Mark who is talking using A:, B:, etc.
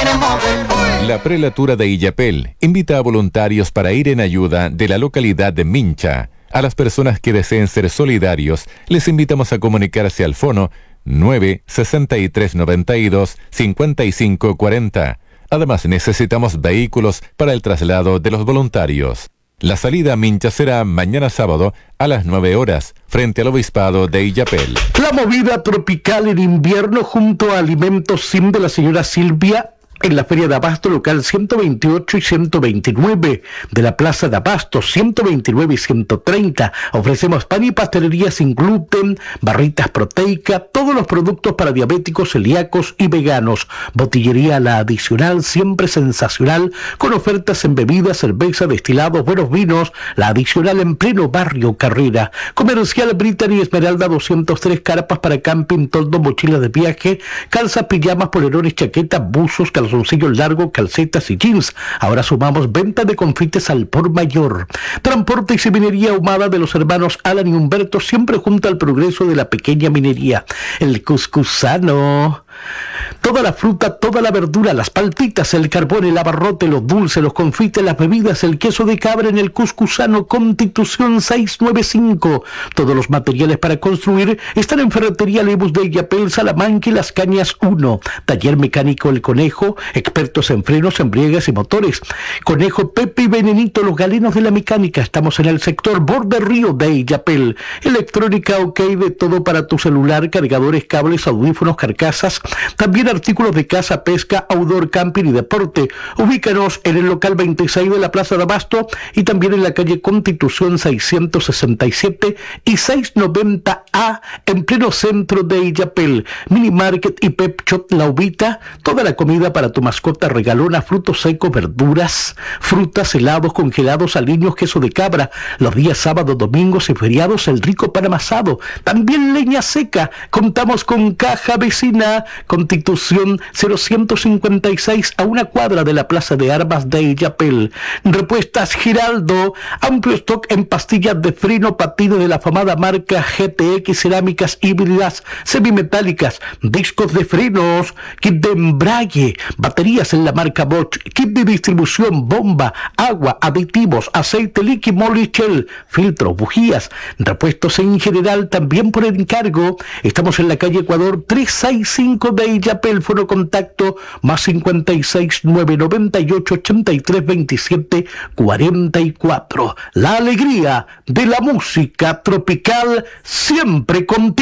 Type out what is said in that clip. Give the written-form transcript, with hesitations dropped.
A: La prelatura de Illapel invita a voluntarios para ir en ayuda de la localidad de Mincha. A las personas que deseen ser solidarios, les invitamos a comunicarse al fono 96392-5540. Además, necesitamos vehículos para el traslado de los voluntarios. La salida a Mincha será mañana sábado a las 9 horas, frente al Obispado de Illapel.
B: La movida tropical en invierno junto a Alimentos Sim de la señora Silvia en la Feria de Abasto local 128 y 129 de la Plaza de Abasto, 129 y 130. Ofrecemos pan y pastelería sin gluten, barritas proteicas, todos los productos para diabéticos, celíacos y veganos. Botillería La Adicional, siempre sensacional, con ofertas en bebidas, cerveza, destilados, buenos vinos. La Adicional en pleno barrio Carrera. Comercial Brittany Esmeralda 203, carpas para camping, toldo, mochilas de viaje, calzas, pijamas, polerones, chaquetas, buzos, calzoncillos largos, calcetas y jeans. Ahora sumamos venta de confites al por mayor. Transporte y minería ahumada de los hermanos Alan y Humberto, siempre junto al progreso de la pequeña minería. El cuscusano. Toda la fruta, toda la verdura, las paltitas, el carbón, el abarrote, los dulces, los confites, las bebidas, el queso de cabra en el Cuscusano, Constitución 695. Todos los materiales para construir están en Ferretería Lebus de Illapel, Salamanca y Las Cañas 1. Taller mecánico El Conejo, expertos en frenos, embriagues y motores. Conejo, Pepe y Venenito, los galenos de la mecánica. Estamos en el sector Borde Río de Illapel. Electrónica OK, de todo para tu celular, cargadores, cables, audífonos, carcasas. También artículos de caza, pesca, outdoor, camping y deporte. Ubícanos en el local 26 de la Plaza de Abasto y también en la calle Constitución 667 y 690A en pleno centro de Illapel. Mini Market y Pep Shop La Ubita, toda la comida para tu mascota regalona, frutos secos, verduras, frutas, helados, congelados, aliños, queso de cabra. Los días sábados, domingos y feriados, el rico pan amasado. También leña seca. Contamos con caja vecina, Constitución 0156 a una cuadra de la Plaza de Armas de Illapel. Repuestas Giraldo, amplio stock en pastillas de freno patino de la afamada marca GTX, cerámicas híbridas semimetálicas, discos de frenos, kit de embrague, baterías en la marca Bosch, kit de distribución, bomba, agua, aditivos, aceite líquido, Molichel, filtros, bujías, repuestos en general también por encargo. Estamos en la calle Ecuador 365 de Illapel, foro contacto más 56 998 83 27 44. La alegría de la música tropical siempre contigo.